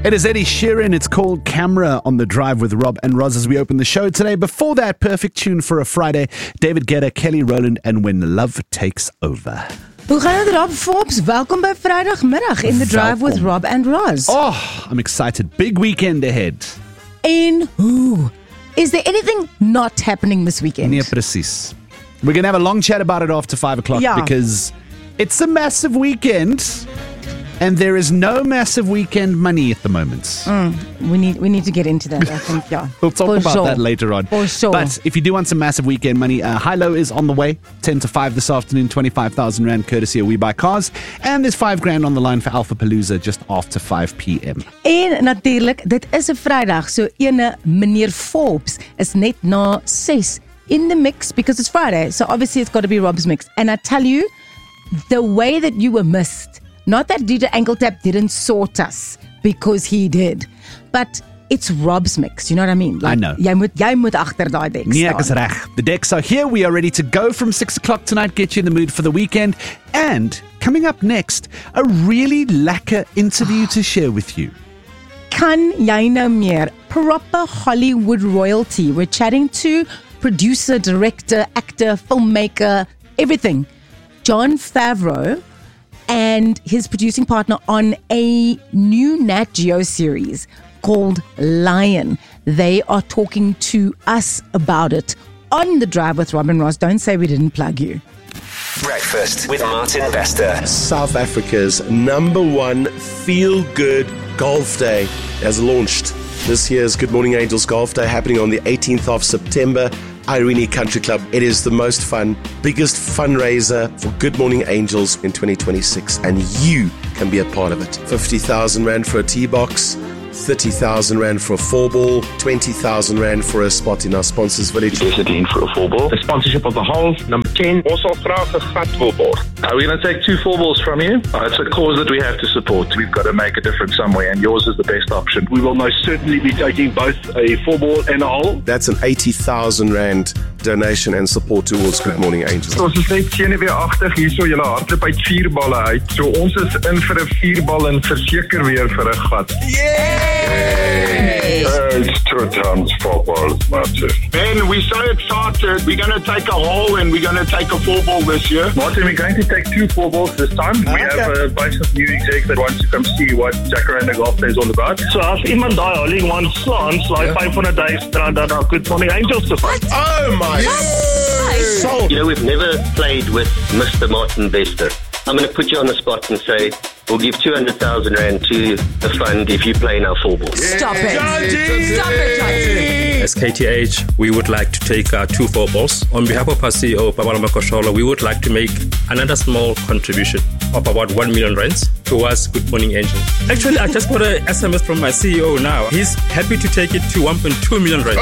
It is Eddie Sheeran. It's called Camera on the Drive with Rob and Roz as we open the show today. Before that, perfect tune for a Friday. David Guetta, Kelly Rowland and When Love Takes Over. Hoe gaan het, Rob Forbes? Welkom by Vrijdagmiddag in The Drive with Rob and Roz. Oh, I'm excited. Big weekend ahead. En hoe? Is there anything not happening this weekend? Nee, precies. We're going to have a long chat about it after 5 o'clock because it's a massive weekend. And there is no massive weekend money at the moment. We need to get into that, I think, yeah. We'll talk For about sure. that later on. For sure. But if you do want some massive weekend money, Hilo is on the way. 10 to 5 this afternoon, 25,000 Rand courtesy of We Buy Cars. And there's $5,000 on the line for Alpha Palooza just after 5 p.m. En natuurlijk, dit is 'n Vrydag, so ene meneer Forbes is net na 6 in the mix because it's Friday. So obviously it's got to be Rob's mix. And I tell you, the way that you were missed, not that DJ Ankle Tap didn't sort us, because he did. But it's Rob's mix, you know what I mean? I know. Jy moet agter daai dek Nee, staan. ek is reg. The decks are here. We are ready to go from 6 o'clock tonight. Get you in the mood for the weekend. And coming up next, a really lekker interview to share with you. Kan jy nou meer? Proper Hollywood royalty. We're chatting to producer, director, actor, filmmaker, everything. Jon Favreau and his producing partner on a new Nat Geo series called Lion. They are talking to us about it on The Drive with Rob and Roz. Don't say we didn't plug you. Breakfast with Martin Bester. South Africa's #1 feel-good golf day has launched. This year's Good Morning Angels Golf Day happening on the 18th of September. Irene Country Club. It is the most fun, biggest fundraiser for Good Morning Angels in 2026, and you can be a part of it. 50,000 Rand for a tee box, 30,000 Rand for a 4-ball, 20,000 Rand for a spot in our sponsors village. Definitely in for a 4-ball. The sponsorship of the hole. Number 10. Ons sal graag 'n gat wil borg. We're going to take 2 4-balls from you. It's a cause that we have to support. We've got to make a difference somewhere, and yours is the best option. We will most certainly be taking both a 4-ball and a hole. That's an 80,000 Rand donation and support towards Good Morning Angels. Ons is net senuweeagtig hierso, julle hardloop uit 4 balle uit. So ons is in vir 'n 4-bal en verseker weer vir 'n gat. It's 2 times 4 balls, Martin. Man, we're so excited. We're going to take a hole and we're going to take a 4-ball this year. Martin, we're going to take 2 4-balls this time. We have a bunch of new execs that want to come see what Jacaranda Golf Day is all about. So as iemand daai holding one slaan, slaai 500,000 rand aan Good Morning Angels te vat. Oh my soul! You know, we've never played with Mr. Martin Bester. I'm going to put you on the spot and say, we'll give 200,000 Rand to the fund if you play in our 4-balls. Stop it. Stop it, Johnny. As KTH, we would like to take 2 4-balls. On behalf of our CEO, Babalama Koshola, we would like to make another small contribution of about 1 million rands towards Good Morning Angels. Actually, I just got an SMS from my CEO now. He's happy to take it to 1.2 million rands.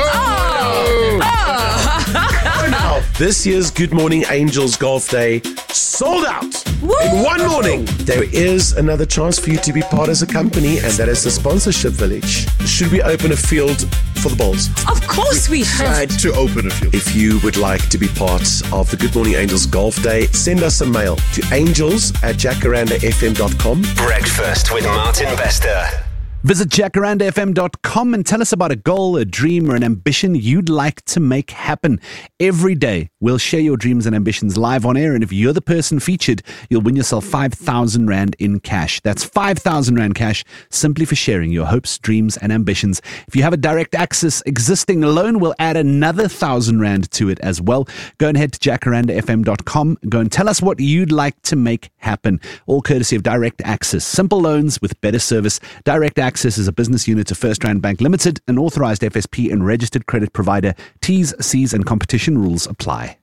This year's Good Morning Angels Golf Day sold out in one morning. There is another chance for you to be part as a company, and that is the sponsorship village. Should we open a field for the Bulls? Of course we should. To open a field. If you would like to be part of the Good Morning Angels Golf Day, send us a mail to angels@jacarandafm.com. Breakfast with Martin Bester. Visit jacarandafm.com and tell us about a goal, a dream, or an ambition you'd like to make happen. Every day, we'll share your dreams and ambitions live on air, and if you're the person featured, you'll win yourself 5,000 Rand in cash. That's 5,000 Rand cash simply for sharing your hopes, dreams, and ambitions. If you have a direct access existing loan, we'll add another 1,000 Rand to it as well. Go and head to jacarandafm.com. Go and tell us what you'd like to make happen. All courtesy of Direct Access. Simple loans with better service. Direct Access is a business unit of First Rand Bank Limited, an authorized FSP and registered credit provider. T's, C's and competition rules apply.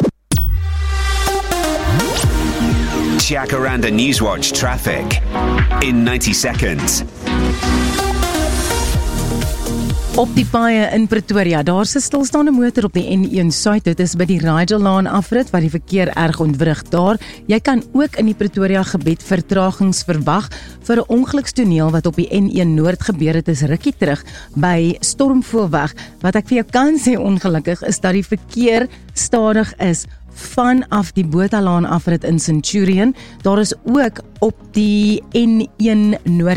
Jacaranda Newswatch traffic in 90 seconds. Op die paaie in Pretoria, daar is 'n stilstaande motor op die N1 Suid. Dit is by die Rigellaan afrit waar die verkeer erg ontwrig daar. Jy kan ook in die Pretoria gebied vertragings verwag vir 'n ongelukstoneel wat op die N1 Noord gebeur het is rukkie terug by Stormfoelweg. Wat ek vir jou kan sê ongelukkig is dat die verkeer stadig is vanaf die Bothalaan afrit in Centurion. Daar is ook op die N1 Noord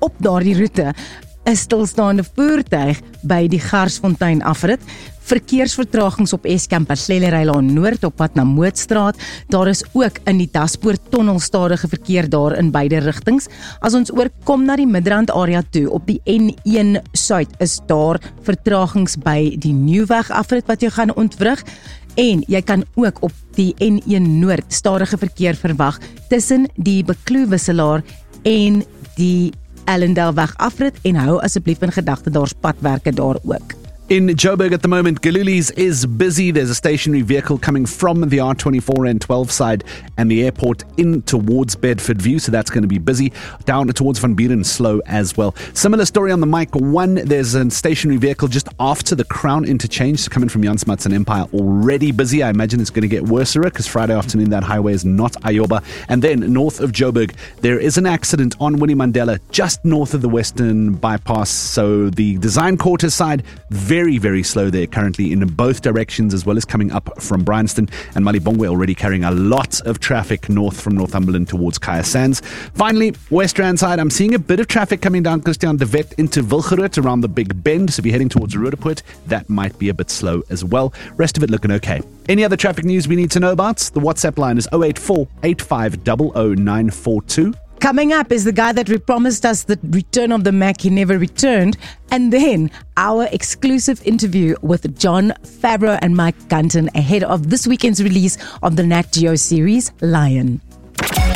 op daardie roete 'n stilstaande voertuig by die Garsfontein afrit. Verkeersvertragings op Eskom Parcelerylaan Noord op pad na Mootstraat. Daar is ook in die Daspoort tonnel stadige verkeer daar in beide rigtings. As ons oorkom na die Midrand area toe, op die N1 Suid is daar vertragings by die Nieuwweg afrit wat jy gaan ontwrig. En jy kan ook op die N1 Noord stadige verkeer verwag tussen die Bekloe-wisselaar en die Allendale weg afrit en hou asseblief in gedagte daar's padwerke daar ook. In Joburg at the moment, Galuli's is busy. There's a stationary vehicle coming from the R24 and 12 side and the airport in towards Bedford View, so that's going to be busy. Down towards Van Buren, slow as well. Similar story on the Mike 1. There's a stationary vehicle just after the Crown interchange coming from Jan Smuts and Empire, already busy. I imagine it's going to get worse because Friday afternoon that highway is not Ayoba. And then north of Joburg, there is an accident on Winnie Mandela just north of the Western Bypass. So the Design Quarters side, very slow there currently in both directions, as well as coming up from Bryanston, and Malibongwe already carrying a lot of traffic north from Northumberland towards Kaya Sands. Finally, West Rand side, I'm seeing a bit of traffic coming down Christian de Wet into Wilgerhout around the Big Bend, so if you're heading towards Roodepoort, that might be a bit slow as well. Rest of it looking okay. Any other traffic news we need to know about? The WhatsApp line is 084 8500 942. Coming up is the guy that promised us the return of the Mac, he never returned. And then our exclusive interview with Jon Favreau and Mike Gunton ahead of this weekend's release of the Nat Geo series, Lion.